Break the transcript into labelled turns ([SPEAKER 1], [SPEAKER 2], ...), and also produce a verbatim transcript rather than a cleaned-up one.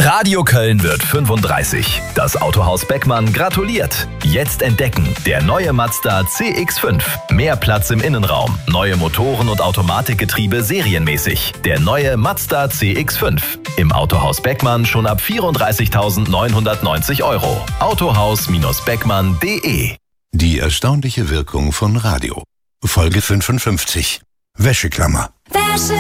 [SPEAKER 1] Radio Köln wird fünfunddreißig. Das Autohaus Beckmann gratuliert. Jetzt entdecken, der neue Mazda C X fünf. Mehr Platz im Innenraum, neue Motoren und Automatikgetriebe serienmäßig. Der neue Mazda C X fünf. Im Autohaus Beckmann schon ab vierunddreißigtausendneunhundertneunzig Euro. autohaus Beckmann punkt de.
[SPEAKER 2] Die erstaunliche Wirkung von Radio. Folge fünfundfünfzig. Wäscheklammer.
[SPEAKER 3] Wäsche